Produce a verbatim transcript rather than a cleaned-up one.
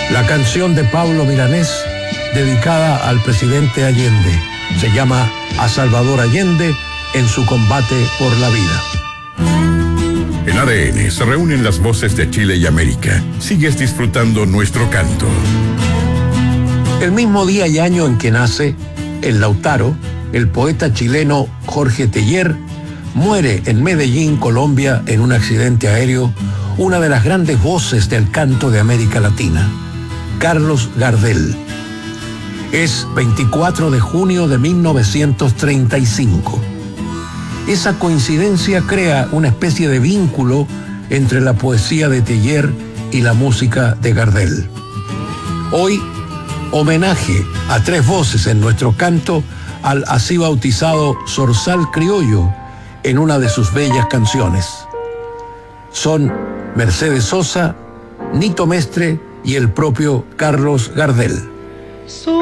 La canción de Pablo Milanés, dedicada al presidente Allende, se llama A Salvador Allende en su combate por la vida. En A D N se reúnen las voces de Chile y América. Sigues disfrutando nuestro canto. El mismo día y año en que nace, en Lautaro, el poeta chileno Jorge Teillier muere en Medellín, Colombia, en un accidente aéreo, una de las grandes voces del canto de América Latina, Carlos Gardel. Es veinticuatro de junio de mil novecientos treinta y cinco. Esa coincidencia crea una especie de vínculo entre la poesía de Teillier y la música de Gardel. Hoy, homenaje a tres voces en nuestro canto al así bautizado Zorzal Criollo en una de sus bellas canciones. Son Mercedes Sosa, Nito Mestre y el propio Carlos Gardel.